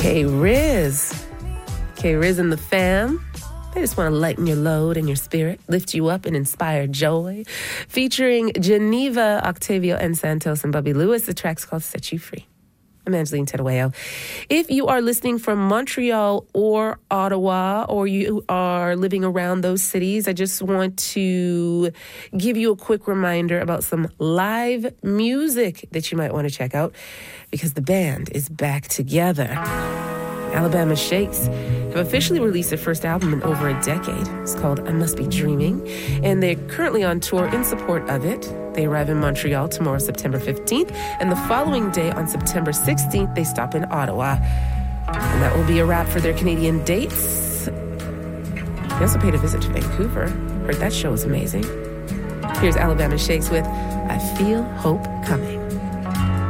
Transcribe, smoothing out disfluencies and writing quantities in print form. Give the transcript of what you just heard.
K-Riz. K-Riz and the fam. They just want to lighten your load and your spirit, lift you up and inspire joy. Featuring Geneva, Octavio, and Santos and Bubby Lewis, the track's called Set You Free. I'm Angeline Terueo. If you are listening from Montreal or Ottawa, or you are living around those cities, I just want to give you a quick reminder about some live music that you might want to check out, because the band is back together. Alabama Shakes have officially released their first album in over a decade. It's called I Must Be Dreaming, and they're currently on tour in support of it. They arrive in Montreal tomorrow, September 15th, and the following day on September 16th, they stop in Ottawa. And that will be a wrap for their Canadian dates. They also paid a visit to Vancouver. Heard that show was amazing. Here's Alabama Shakes with I Feel Hope Coming.